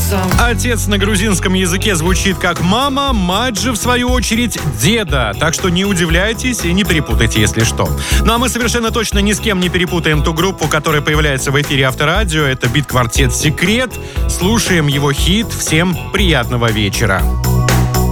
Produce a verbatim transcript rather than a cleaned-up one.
Отец на грузинском языке звучит как мама, мать же, в свою очередь, деда. Так что не удивляйтесь и не перепутайте, если что. Ну а мы совершенно точно ни с кем не перепутаем ту группу, которая появляется в эфире Авторадио. Это бит-квартет «Секрет». Слушаем его хит. Всем приятного вечера.